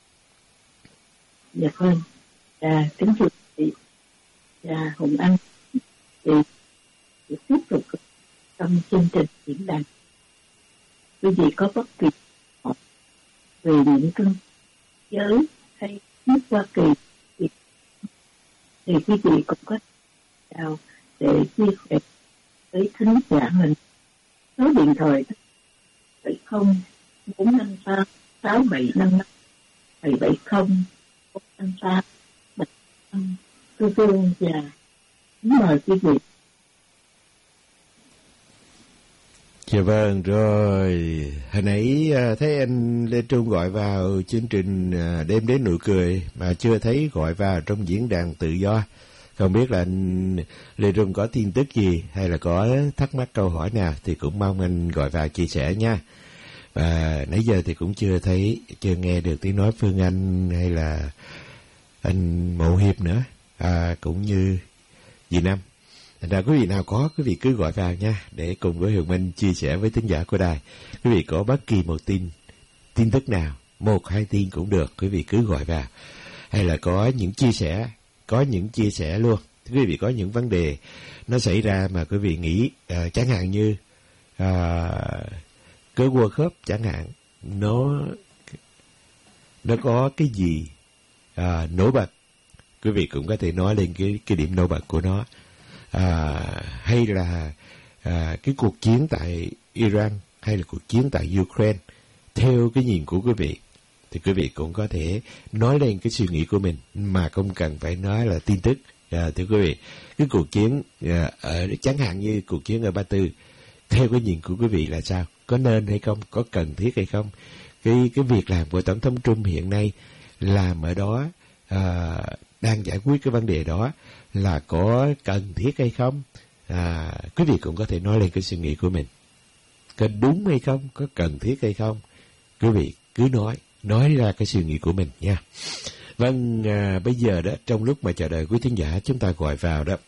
Speaker 2: Dạ vâng. Dạ, kính thưa chị. Dạ, Hùng Anh thì tiếp tục trong chương trình diễn đàn. Quý vị có bất kỳ hỏi về những cơn giới hay nước Hoa Kỳ thì, thì quý vị cũng có chào để chia sẻ với thính giả mình. Số điện thoại bảy không bốn năm ba sáu bảy năm năm bảy bảy không bốn năm ba bảy năm. Tôi Phương và mời quý vị.
Speaker 1: Dạ vâng, rồi. Hồi nãy thấy anh Lê Trung gọi vào chương trình Đêm Đến Nụ Cười mà chưa thấy gọi vào trong diễn đàn tự do. Không biết là anh Lê Trung có tin tức gì hay là có thắc mắc câu hỏi nào thì cũng mong anh gọi vào chia sẻ nha. Và nãy giờ thì cũng chưa thấy, chưa nghe được tiếng nói Phương Anh hay là anh Mậu Hiệp nữa, à, cũng như dì Năm. Thành ra quý vị nào có, quý vị cứ gọi vào nha, để cùng với Hường Minh chia sẻ với thính giả của đài. Quý vị có bất kỳ một tin, tin tức nào, một hai tin cũng được, quý vị cứ gọi vào. Hay là có những chia sẻ, có những chia sẻ luôn. Quý vị có những vấn đề nó xảy ra mà quý vị nghĩ, uh, chẳng hạn như uh, cái World Cup chẳng hạn, nó nó có cái gì uh, nổi bật, quý vị cũng có thể nói lên cái cái điểm nổi bật của nó. À, hay là à, cái cuộc chiến tại Iran hay là cuộc chiến tại Ukraine, theo cái nhìn của quý vị thì quý vị cũng có thể nói lên cái suy nghĩ của mình mà không cần phải nói là tin tức. À, thưa quý vị, cái cuộc chiến à, ở chẳng hạn như cuộc chiến ở Ba Tư, theo cái nhìn của quý vị là sao? Có nên hay không? Có cần thiết hay không? Cái cái việc làm của Tổng thống Trump hiện nay làm ở đó, à, đang giải quyết cái vấn đề đó là có cần thiết hay không? À, quý vị cũng có thể nói lên cái suy nghĩ của mình. Có đúng hay không? Có cần thiết hay không? Quý vị cứ nói, nói ra cái suy nghĩ của mình nha. Vâng, à, bây giờ đó, trong lúc mà chờ đợi quý thính giả chúng ta gọi vào đó,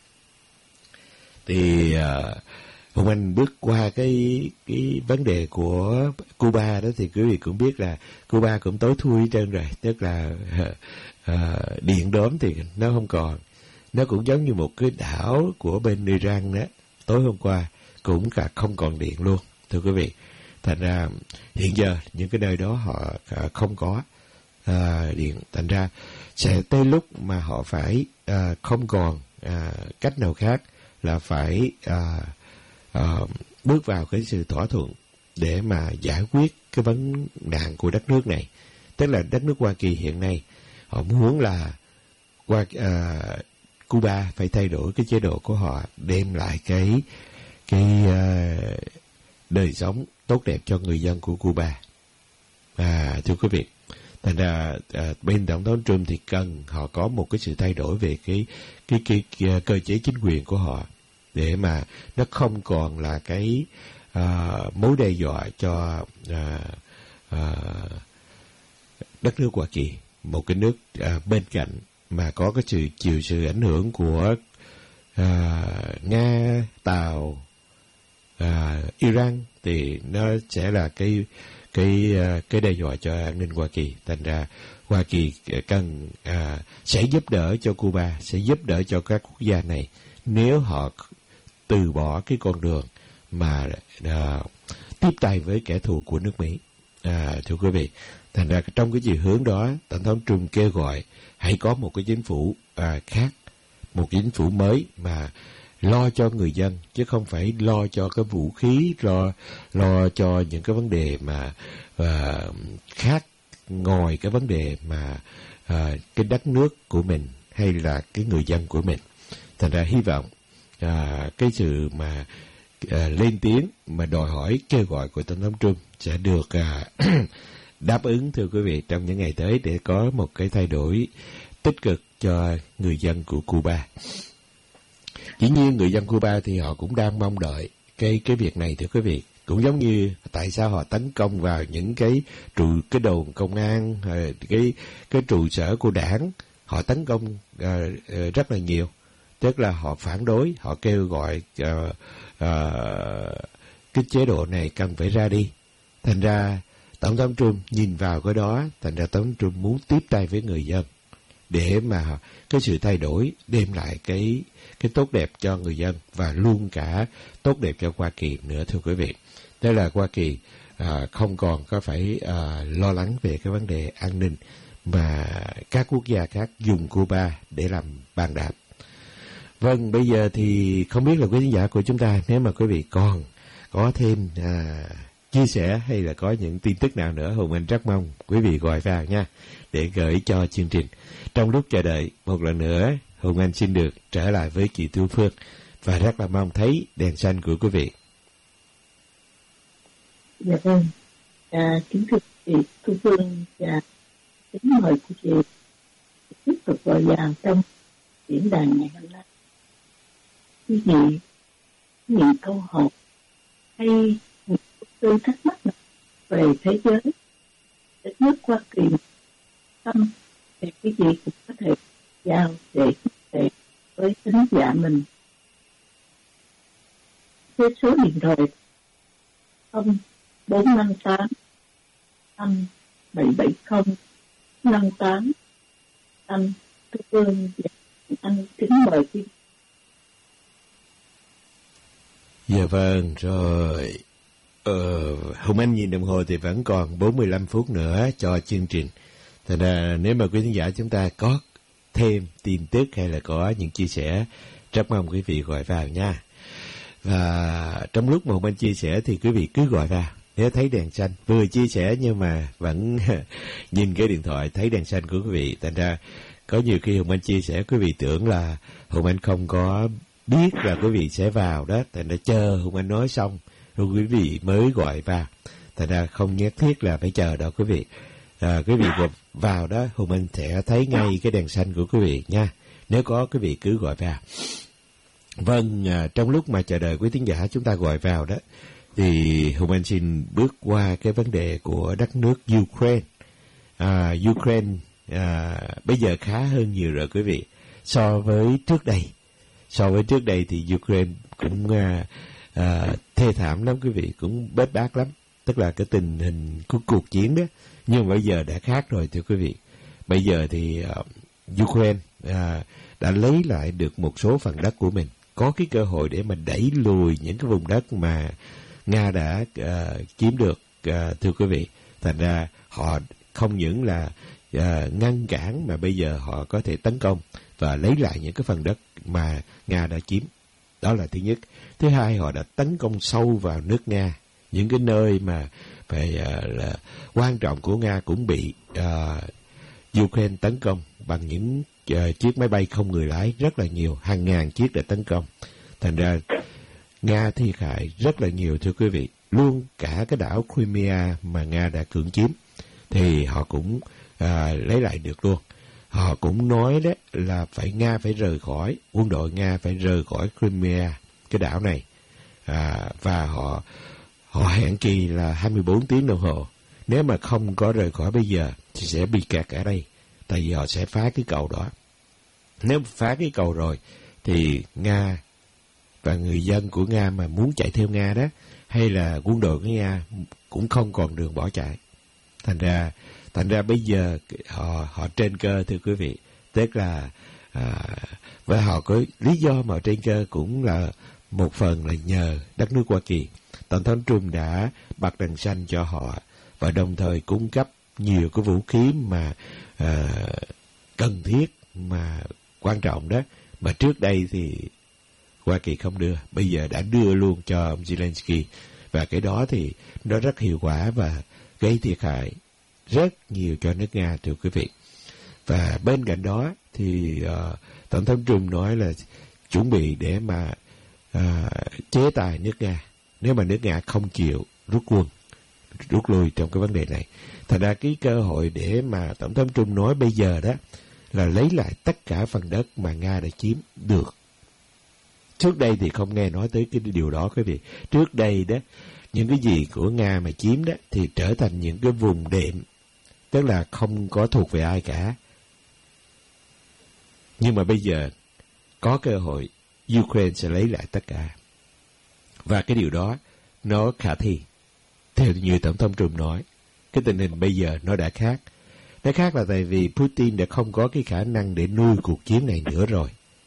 Speaker 1: thì à, Hùng Anh bước qua cái cái vấn đề của Cuba đó, thì quý vị cũng biết là Cuba cũng tối thui hết trơn rồi. Tức là à, à, điện đóm thì nó không còn. Nó cũng giống như một cái đảo của bên Iran đó. Tối hôm qua cũng cả không còn điện luôn, thưa quý vị. Thành ra hiện giờ những cái nơi đó họ không có à, điện. Thành ra sẽ tới lúc mà họ phải à, không còn à, cách nào khác là phải à, à, bước vào cái sự thỏa thuận để mà giải quyết cái vấn nạn của đất nước này. Tức là đất nước Hoa Kỳ hiện nay họ muốn là qua à, Cuba phải thay đổi cái chế độ của họ, đem lại cái cái uh, đời sống tốt đẹp cho người dân của Cuba. À, thưa quý vị, thành ra uh, bên Tổng thống Trump thì cần họ có một cái sự thay đổi về cái cái, cái, cái cơ chế chính quyền của họ, để mà nó không còn là cái uh, mối đe dọa cho uh, uh, đất nước Hoa Kỳ, một cái nước uh, bên cạnh mà có cái sự chịu sự ảnh hưởng của à, Nga, Tàu, à, Iran thì nó sẽ là cái cái cái đe dọa cho an ninh Hoa Kỳ. Thành ra Hoa Kỳ cần à, sẽ giúp đỡ cho Cuba, sẽ giúp đỡ cho các quốc gia này nếu họ từ bỏ cái con đường mà à, tiếp tay với kẻ thù của nước Mỹ. À, thưa quý vị, thành ra trong cái chiều hướng đó, Tổng thống Trump kêu gọi hãy có một cái chính phủ à, khác, một chính phủ mới mà lo cho người dân, chứ không phải lo cho cái vũ khí, lo lo cho những cái vấn đề mà à, khác ngoài cái vấn đề mà à, cái đất nước của mình hay là cái người dân của mình. Thành ra hy vọng à, cái sự mà à, lên tiếng mà đòi hỏi kêu gọi của Tổng thống Trump sẽ được à, đáp ứng, thưa quý vị, trong những ngày tới để có một cái thay đổi tích cực cho người dân của Cuba. Dĩ nhiên người dân Cuba thì họ cũng đang mong đợi cái cái việc này, thưa quý vị. Cũng giống như tại sao họ tấn công vào những cái trụ cái đồn công an, cái cái trụ sở của đảng, họ tấn công uh, uh, rất là nhiều. Tức là họ phản đối, họ kêu gọi uh, uh, cái chế độ này cần phải ra đi. Thành ra Tổng thống Trump nhìn vào cái đó, thành ra Tổng thống Trump muốn tiếp tay với người dân để mà cái sự thay đổi đem lại cái cái tốt đẹp cho người dân và luôn cả tốt đẹp cho Hoa Kỳ nữa, thưa quý vị. Đó là Hoa Kỳ à, không còn có phải à, lo lắng về cái vấn đề an ninh mà các quốc gia khác dùng Cuba để làm bàn đạp. Vâng, bây giờ thì không biết là quý khán giả của chúng ta, nếu mà quý vị còn có thêm à, chia sẻ hay là có những tin tức nào nữa, Hùng Anh rất mong quý vị gọi vào nha, để gửi cho chương trình. Trong lúc chờ đợi, một lần nữa, Hùng Anh xin được trở lại với chị Thu Phương và rất là mong thấy đèn xanh của quý vị.
Speaker 2: Dạ vâng, à, kính thưa chị Thu Phương và kính mời của chị tiếp tục gọi vào trong diễn đàn ngày hôm nay. Quý vị những câu hỏi hay những tư thắc mắc về thế giới, đất nước Hoa Kỳ, tâm thì quý vị cũng có thể giao để chia sẻ với thính giả mình. Với số điện thoại không bốn năm tám năm bảy bảy không năm tám năm. Thu Phương và anh kính mời quý vị.
Speaker 1: Dạ vâng, rồi. Ờ, Hùng Anh nhìn đồng hồ thì vẫn còn bốn mươi lăm phút nữa cho chương trình. Thành ra nếu mà quý khán giả chúng ta có thêm tin tức hay là có những chia sẻ, rất mong quý vị gọi vào nha. Và trong lúc mà Hùng Anh chia sẻ thì quý vị cứ gọi vào. Nếu thấy đèn xanh, vừa chia sẻ nhưng mà vẫn nhìn cái điện thoại thấy đèn xanh của quý vị. Thành ra có nhiều khi Hùng Anh chia sẻ quý vị tưởng là Hùng Anh không có biết là quý vị sẽ vào đó. Thành ra chờ Hùng Anh nói xong rồi quý vị mới gọi vào. Thành ra không nhất thiết là phải chờ đâu quý vị. À, quý vị vào đó Hùng Anh sẽ thấy ngay cái đèn xanh của quý vị nha. Nếu có quý vị cứ gọi vào. Vâng, à, trong lúc mà chờ đợi quý tín giả chúng ta gọi vào đó thì Hùng Anh xin bước qua cái vấn đề của đất nước Ukraine. À, Ukraine à, bây giờ khá hơn nhiều rồi quý vị so với trước đây. So với trước đây thì Ukraine cũng à, à, thê thảm lắm quý vị, cũng bết bát lắm. Tức là cái tình hình của cuộc chiến đó. Nhưng bây giờ đã khác rồi thưa quý vị. Bây giờ thì uh, Ukraine uh, đã lấy lại được một số phần đất của mình, có cái cơ hội để mà đẩy lùi những cái vùng đất mà Nga đã uh, chiếm được, uh, thưa quý vị. Thành ra họ không những là uh, ngăn cản mà bây giờ họ có thể tấn công và lấy lại những cái phần đất mà Nga đã chiếm. Đó là thứ nhất. Thứ hai, họ đã tấn công sâu vào nước Nga. Những cái nơi mà phải uh, là quan trọng của Nga cũng bị uh, Ukraine tấn công bằng những uh, chiếc máy bay không người lái rất là nhiều, hàng ngàn chiếc để tấn công. Thành ra Nga thiệt hại rất là nhiều thưa quý vị. Luôn cả cái đảo Crimea mà Nga đã cưỡng chiếm thì họ cũng uh, lấy lại được luôn. Họ cũng nói đó là phải Nga phải rời khỏi, quân đội Nga phải rời khỏi Crimea, cái đảo này. À, và họ họ hẹn kỳ là hai mươi bốn tiếng đồng hồ. Nếu mà không có rời khỏi bây giờ thì sẽ bị kẹt ở đây, tại vì họ sẽ phá cái cầu đó. Nếu phá cái cầu rồi thì Nga và người dân của Nga mà muốn chạy theo Nga đó, hay là quân đội của Nga cũng không còn đường bỏ chạy. Thành ra thành ra bây giờ họ họ trên cơ, thưa quý vị, tức là à, và họ có lý do mà trên cơ cũng là một phần là nhờ đất nước Hoa Kỳ. Tổng thống Trump đã bật đèn xanh cho họ và đồng thời cung cấp nhiều cái vũ khí mà à, cần thiết, mà quan trọng đó, mà trước đây thì Hoa Kỳ không đưa, bây giờ đã đưa luôn cho ông Zelensky. Và cái đó thì nó rất hiệu quả và gây thiệt hại rất nhiều cho nước Nga, thưa quý vị. Và bên cạnh đó thì uh, Tổng thống Trump nói là chuẩn bị để mà uh, chế tài nước Nga nếu mà nước Nga không chịu rút quân, rút lui trong cái vấn đề này. Thật ra cái cơ hội để mà Tổng thống Trump nói bây giờ đó là lấy lại tất cả phần đất mà Nga đã chiếm được. Trước đây thì không nghe nói tới cái điều đó quý vị. Trước đây đó, những cái gì của Nga mà chiếm đó thì trở thành những cái vùng đệm, tức là không có thuộc về ai cả. Nhưng mà bây giờ có cơ hội Ukraine sẽ lấy lại tất cả. Và cái điều đó nó khả thi. Theo như Tổng thống Trump nói, cái tình hình bây giờ nó đã khác. Nó khác là tại vì Putin đã không có cái khả năng để nuôi cuộc chiến này nữa rồi.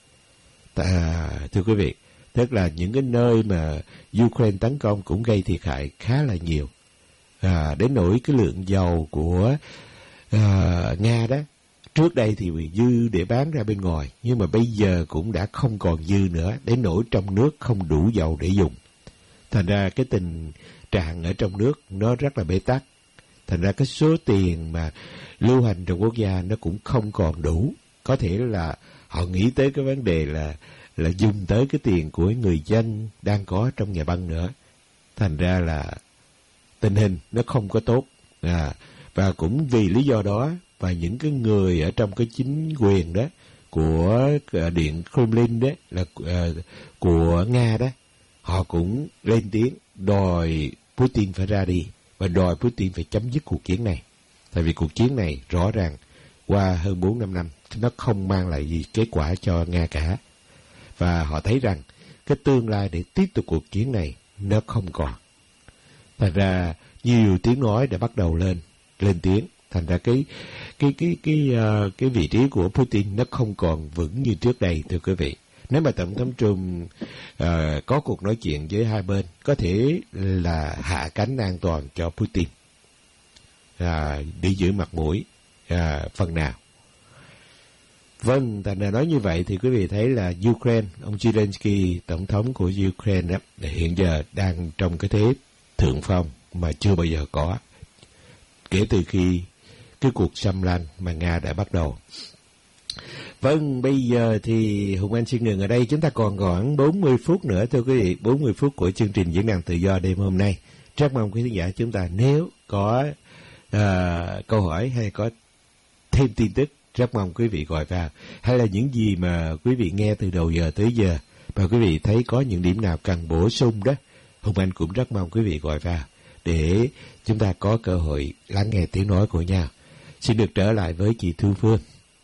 Speaker 1: À, thưa quý vị, tức là những cái nơi mà Ukraine tấn công cũng gây thiệt hại khá là nhiều. À, đến nỗi cái lượng dầu của à, Nga đó, trước đây thì dư để bán ra bên ngoài, nhưng mà bây giờ cũng đã không còn dư nữa, đến nỗi trong nước không đủ dầu để dùng. Thành ra cái tình trạng ở trong nước nó rất là bế tắc. Thành ra cái số tiền mà lưu hành trong quốc gia nó cũng không còn đủ. Có thể là họ nghĩ tới cái vấn đề là là dùng tới cái tiền của người dân đang có trong nhà băng nữa. Thành ra là tình hình nó không có tốt. À, và cũng vì lý do đó và những cái người ở trong cái chính quyền đó của Điện Kremlin đó là uh, của Nga đó, họ cũng lên tiếng đòi Putin phải ra đi và đòi Putin phải chấm dứt cuộc chiến này. Tại vì cuộc chiến này rõ ràng qua hơn bốn năm năm nó không mang lại gì kết quả cho Nga cả. Và họ thấy rằng cái tương lai để tiếp tục cuộc chiến này nó không còn. Thành ra nhiều tiếng nói đã bắt đầu lên lên tiếng. Thành ra cái cái cái cái uh, cái vị trí của Putin nó không còn vững như trước đây, thưa quý vị. Nếu mà Tổng thống Trump uh, có cuộc nói chuyện với hai bên, có thể là hạ cánh an toàn cho Putin à, để giữ mặt mũi à, phần nào. Vâng, thành ra nói như vậy thì quý vị thấy là Ukraine, ông Zelensky, tổng thống của Ukraine đó, hiện giờ đang trong cái thế thượng phong mà chưa bao giờ có, kể từ khi cái cuộc xâm lăng mà Nga đã bắt đầu. Vâng, bây giờ thì Hùng Anh xin ngừng ở đây. Chúng ta còn khoảng bốn mươi phút nữa, thưa quý vị, bốn mươi phút của chương trình Diễn đàn Tự Do đêm hôm nay. Rất mong quý khán giả chúng ta nếu có uh, câu hỏi hay có thêm tin tức, rất mong quý vị gọi vào. Hay là những gì mà quý vị nghe từ đầu giờ tới giờ mà quý vị thấy có những điểm nào cần bổ sung đó, Hùng Anh cũng rất mong quý vị gọi vào để chúng ta có cơ hội lắng nghe tiếng nói của nhau. Xin được trở lại với chị Thu Phương.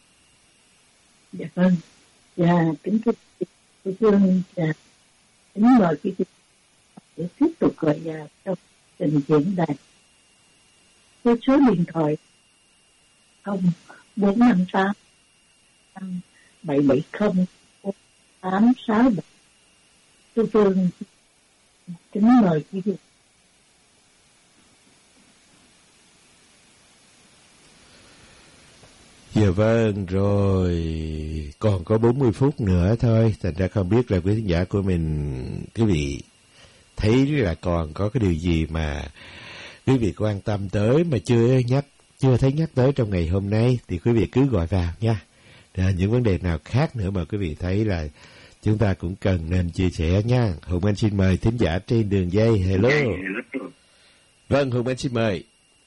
Speaker 2: Dạ vâng. Dạ, kính thưa chị Thu Phương, dạ, kính mời quý vị để tiếp tục gọi vào trong trình diễn đàn. Với số điện thoại không bốn năm tám bảy bảy không tám sáu bảy. Thu Phương kính mời quý vị.
Speaker 1: Dạ vâng, rồi còn có bốn mươi phút nữa thôi, thành ra không biết là quý khán giả của mình, quý vị thấy là còn có cái điều gì mà quý vị quan tâm tới mà chưa nhắc, chưa thấy nhắc tới trong ngày hôm nay thì quý vị cứ gọi vào nha. Rồi những vấn đề nào khác nữa mà quý vị thấy là chúng ta cũng cần nên chia sẻ nha. Hùng Anh xin mời thính giả trên đường dây. Hello. Vâng, Hùng Anh xin mời.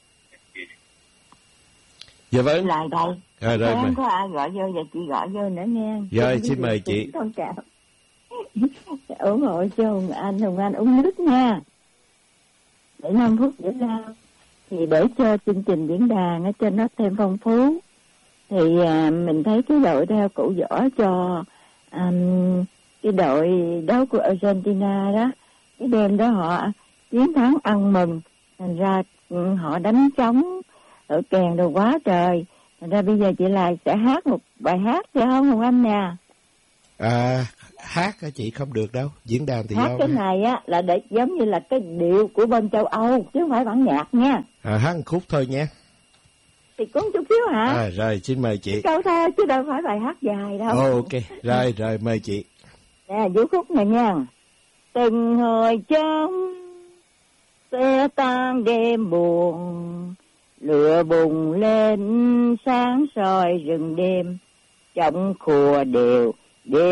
Speaker 1: Dạ vâng.
Speaker 3: Lại đây.
Speaker 1: À, rồi
Speaker 3: em có ai gọi vô và chị gọi vô nữa nghe.
Speaker 1: Rồi xin mời chị.
Speaker 3: Con chào. ủng hộ cho Hùng Anh, Hùng Anh uống nước nha. Để năm phút nữa ra thì để cho chương trình diễn đàn ở trên nó thêm phong phú. Thì à, mình thấy cái đội đeo cổ võ cho um, cái đội đấu của Argentina đó, cái đêm đó họ chiến thắng ăn mừng, thành ra ừ, họ đánh trống ở kèn đồ quá trời. Thành ra bây giờ chị lại sẽ hát một bài hát cho không Hồng Anh nè.
Speaker 1: À, hát á chị không được đâu, diễn đàn thì
Speaker 3: Hát
Speaker 1: do
Speaker 3: cái này á là để giống như là cái điệu của bên châu Âu chứ không phải bản nhạc nha.
Speaker 1: À, hát một khúc thôi nha.
Speaker 3: Thì có chút xíu hả?
Speaker 1: À, rồi xin mời chị.
Speaker 3: Câu thơ chứ đâu phải bài hát dài đâu.
Speaker 1: Ok, rồi rồi mời chị.
Speaker 3: Nè, vũ khúc này nha. Từng hồi trong xe tan đêm buồn, lửa bùng lên sáng soi rừng đêm, trong khùa đều đêm